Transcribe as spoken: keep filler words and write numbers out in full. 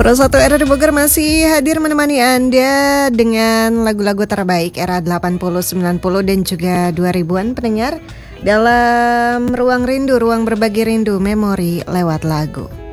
Pro satu R R Bogor masih hadir menemani Anda dengan lagu-lagu terbaik era delapan puluh, sembilan puluh dan juga dua ribuan pendengar dalam Ruang Rindu, ruang berbagi rindu, memori lewat lagu.